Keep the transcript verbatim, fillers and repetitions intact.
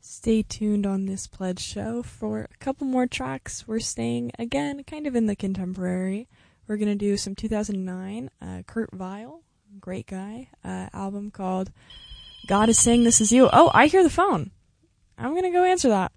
Stay tuned on this Pledge show for a couple more tracks. We're staying, again, kind of in the contemporary. We're going to do some two thousand nine uh, Kurt Vile, great guy, uh, album called Gotta Sing This Is You. Oh, I hear the phone. I'm going to go answer that.